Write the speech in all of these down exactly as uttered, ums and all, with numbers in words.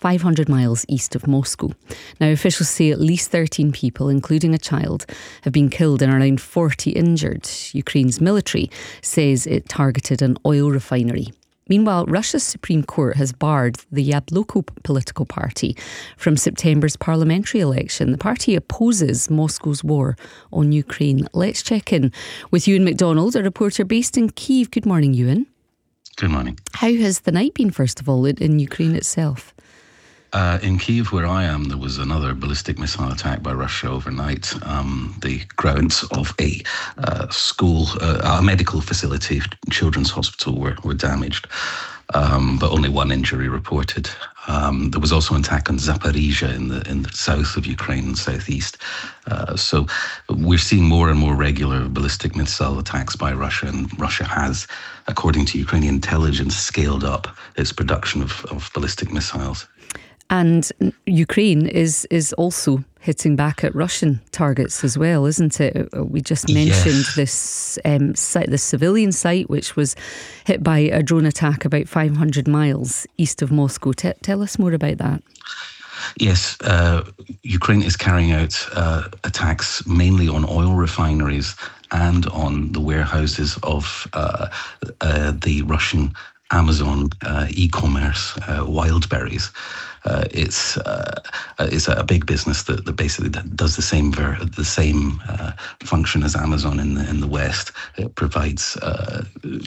five hundred miles east of Moscow. Now, officials say at least thirteen people, including a child, have been killed and around forty injured. Ukraine's military says it targeted an oil refinery. Meanwhile, Russia's Supreme Court has barred the Yabloko political party from September's parliamentary election. The party opposes Moscow's war on Ukraine. Let's check in with Ewan MacDonald, a reporter based in Kyiv. Good morning, Ewan. Good morning. How has the night been, first of all, in, in Ukraine itself? Uh, in Kyiv, where I am, there was another ballistic missile attack by Russia overnight. Um, the grounds of a uh, school, uh, a medical facility, children's hospital, were, were damaged, um, but only one injury reported. Um, there was also an attack on Zaporizhia in the in the south of Ukraine and southeast. Uh, so we're seeing more and more regular ballistic missile attacks by Russia, and Russia has, according to Ukrainian intelligence, scaled up its production of, of ballistic missiles. And Ukraine is is also hitting back at Russian targets as well, isn't it? We just mentioned yes. this um, site, the civilian site, which was hit by a drone attack about five hundred miles east of Moscow. T- tell us more about that. Yes, uh, Ukraine is carrying out uh, attacks mainly on oil refineries and on the warehouses of uh, uh, the Russian Amazon uh, e-commerce, uh, Wildberries. Uh, it's uh, it's a big business that, that basically does the same ver- the same uh, function as Amazon in the in the West. It provides uh,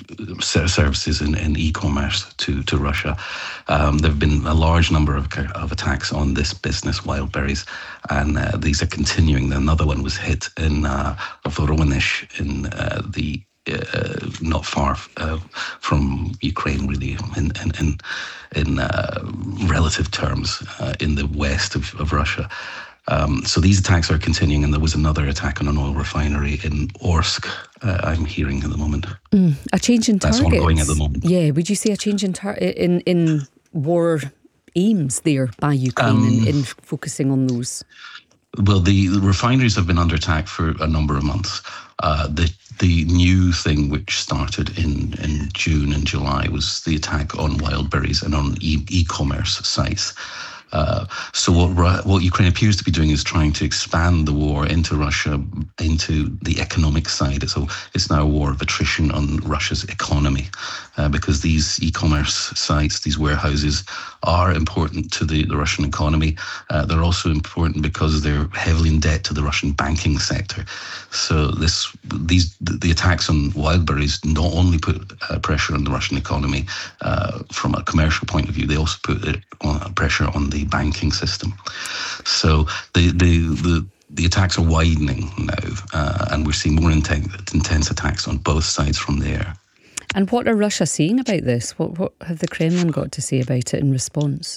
services in, in e-commerce to to Russia. Um, there have been a large number of of attacks on this business, Wildberries, and uh, these are continuing. Another one was hit in uh, Voronezh in uh, the. Uh, not far uh, from Ukraine, really, in in in, in uh, relative terms, uh, in the west of, of Russia. Um, so these attacks are continuing, and there was another attack on an oil refinery in Orsk. Uh, I'm hearing at the moment. Mm, a change in targets. That's ongoing at the moment. Yeah, would you say a change in tar- in in war aims there by Ukraine um, in, in focusing on those? Well, the, the refineries have been under attack for a number of months. Uh, the the new thing which started in, in June and July was the attack on Wildberries and on e- e-commerce sites. Uh, so what what Ukraine appears to be doing is trying to expand the war into Russia, into the economic side. So it's now a war of attrition on Russia's economy, uh, because these e-commerce sites, these warehouses, are important to the, the Russian economy. Uh, they're also important because they're heavily in debt to the Russian banking sector. So this these the attacks on Wildberries not only put uh, pressure on the Russian economy uh, from a commercial point of view, they also put it on, pressure on the banking system. So the the the, the attacks are widening now, uh, and we're seeing more intense, intense attacks on both sides from there. And what are Russia saying about this? What what have the Kremlin got to say about it in response?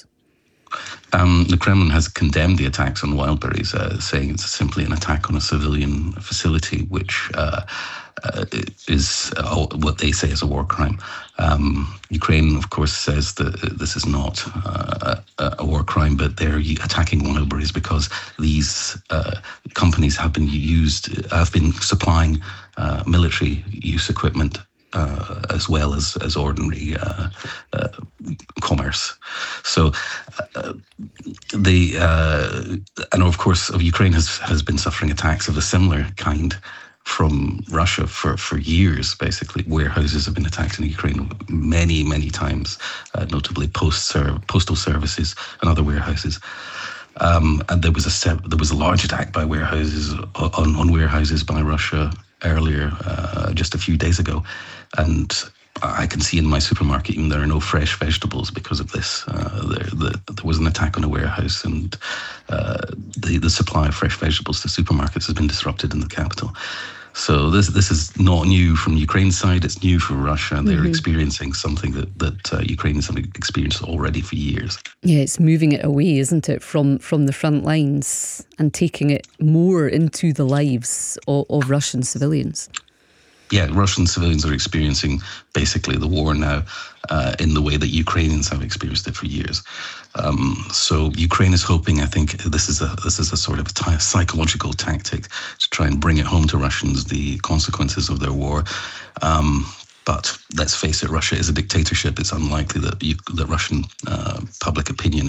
Um, the Kremlin has condemned the attacks on Wildberries, uh, saying it's simply an attack on a civilian facility, which uh, uh, is uh, what they say is a war crime. Um, Ukraine, of course, says that this is not uh, a war crime, but they're attacking Wildberries because these uh, companies have been used, have been supplying uh, military use equipment Uh, as well as as ordinary uh, uh, commerce. So uh, the uh, and of course, of Ukraine has has been suffering attacks of a similar kind from Russia for, for years. Basically, warehouses have been attacked in Ukraine many many times, uh, notably post postal services and other warehouses. Um, and there was a there was a large attack by warehouses on, on warehouses by Russia earlier, uh, just a few days ago, and I can see in my supermarket even there are no fresh vegetables because of this. Uh, there, the, there was an attack on a warehouse, and uh, the the supply of fresh vegetables to supermarkets has been disrupted in the capital. So this this is not new from Ukraine's side. It's new for Russia. They're mm-hmm. experiencing something that that uh, Ukrainians have experienced already for years. Yeah, it's moving it away, isn't it, from from the front lines and taking it more into the lives of, of Russian civilians. Yeah, Russian civilians are experiencing basically the war now uh, in the way that Ukrainians have experienced it for years. Um, so Ukraine is hoping, I think, this is a this is a sort of a t- psychological tactic to try and bring it home to Russians, the consequences of their war. Um, but let's face it, Russia is a dictatorship. It's unlikely that you, that Russian uh, public opinion